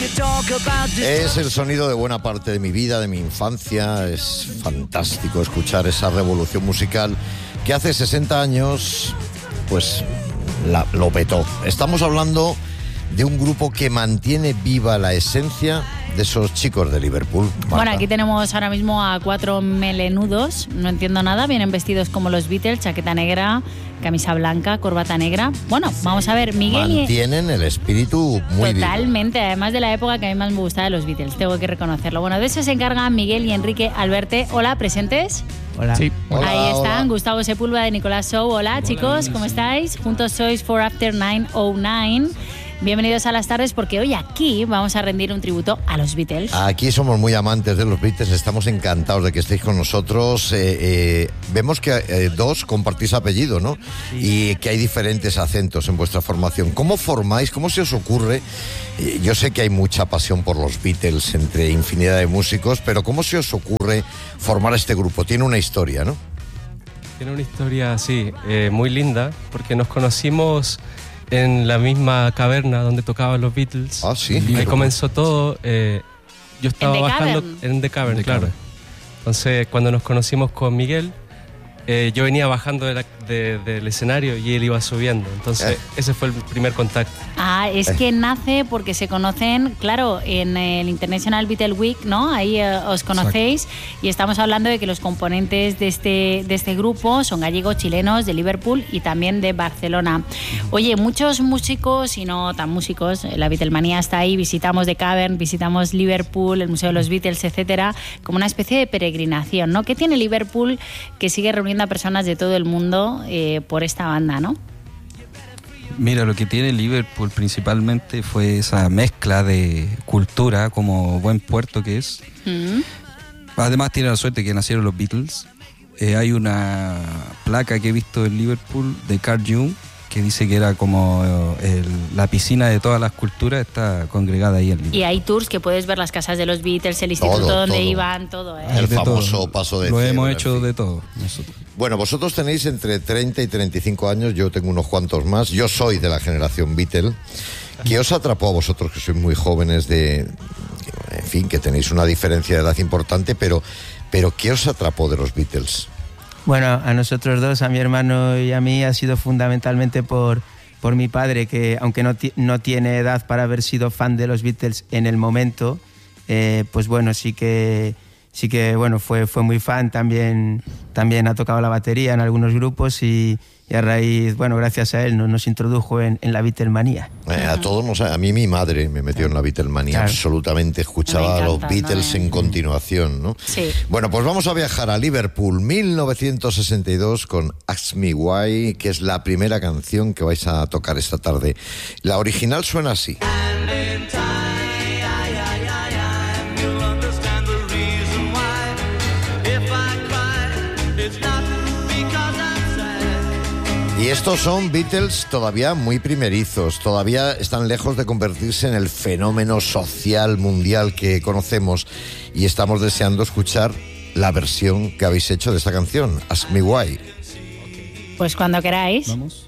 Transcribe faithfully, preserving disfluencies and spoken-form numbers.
Es el sonido de buena parte de mi vida, de mi infancia. Es fantástico escuchar esa revolución musical que hace sesenta años, pues, la, lo petó. Estamos hablando de un grupo que mantiene viva la esencia de esos chicos de Liverpool. Marta. Bueno, aquí tenemos ahora mismo a cuatro melenudos, no entiendo nada, vienen vestidos como los Beatles, chaqueta negra, camisa blanca, corbata negra. Bueno, vamos a ver, Miguel... Mantienen el espíritu muy vivo. Totalmente, además de la época que a mí más me gustaba de los Beatles, tengo que reconocerlo. Bueno, de eso se encargan Miguel y Enrique Alberte. Hola, ¿presentes? Hola. Sí. Hola, Ahí están, hola. Gustavo Sepúlveda de Nicolás Show. Hola, hola chicos, niños. ¿Cómo estáis? Juntos sois For After nueve oh nueve. Bienvenidos a las tardes porque hoy aquí vamos a rendir un tributo a los Beatles. Aquí somos muy amantes de los Beatles, estamos encantados de que estéis con nosotros. Eh, eh, vemos que eh, dos compartís apellido, ¿no? Sí. Y que hay diferentes acentos en vuestra formación. ¿Cómo formáis? ¿Cómo se os ocurre? Eh, yo sé que hay mucha pasión por los Beatles entre infinidad de músicos, pero ¿cómo se os ocurre formar este grupo? Tiene una historia, ¿no? Tiene una historia, sí, eh, muy linda, porque nos conocimos en la misma caverna donde tocaban los Beatles. Ah, sí. Ahí comenzó todo. Eh, yo estaba ¿En The bajando Cavern? en The Cavern, The claro. Cavern. Entonces, cuando nos conocimos con Miguel, eh, yo venía bajando de la, de, del escenario y él iba subiendo. Entonces, Eh. ese fue el primer contacto. Ah, es que nace porque se conocen, claro, en el International Beatle Week, ¿no? Ahí eh, os conocéis. Exacto. Y estamos hablando de que los componentes de este, de este grupo son gallegos, chilenos, de Liverpool y también de Barcelona. Oye, muchos músicos y no tan músicos, la Beatlemanía está ahí, visitamos The Cavern, visitamos Liverpool, el Museo de los Beatles, etcétera, como una especie de peregrinación, ¿no? ¿Qué tiene Liverpool que sigue reuniendo a personas de todo el mundo eh, por esta banda, ¿no? Mira, lo que tiene Liverpool principalmente fue esa mezcla de cultura como buen puerto que es. Mm. Además tiene la suerte que nacieron los Beatles. Eh, hay una placa que he visto en Liverpool de Carl Jung que dice que era como el, la piscina de todas las culturas, está congregada ahí en Liverpool. Y hay tours que puedes ver las casas de los Beatles, el instituto Todo, donde todo. iban, todo, ¿eh? El De famoso todo. paso de Lo cebra, hemos en hecho fin. de todo nosotros. Bueno, vosotros tenéis entre treinta y treinta y cinco años, yo tengo unos cuantos más. Yo soy de la generación Beatle. ¿Qué os atrapó a vosotros, que sois muy jóvenes, de, en fin, que tenéis una diferencia de edad importante, pero, pero ¿qué os atrapó de los Beatles? Bueno, a nosotros dos, a mi hermano y a mí, ha sido fundamentalmente por, por mi padre, que aunque no, ti- no tiene edad para haber sido fan de los Beatles en el momento, eh, pues bueno, sí que... Sí que bueno, fue, fue muy fan, también, también ha tocado la batería en algunos grupos y, y a raíz, bueno, gracias a él nos, nos introdujo en, en la Beatlemanía. Eh, a todos nos, a mí mi madre me metió en la Beatlemanía, Claro. absolutamente, escuchaba Me a los encanta, Beatles ¿no? en continuación, ¿no? Sí. Bueno, pues vamos a viajar a Liverpool, mil novecientos sesenta y dos, con Ask Me Why, que es la primera canción que vais a tocar esta tarde. La original suena así. Y estos son Beatles todavía muy primerizos, todavía están lejos de convertirse en el fenómeno social mundial que conocemos y estamos deseando escuchar la versión que habéis hecho de esta canción, Ask Me Why. Pues cuando queráis. Vamos.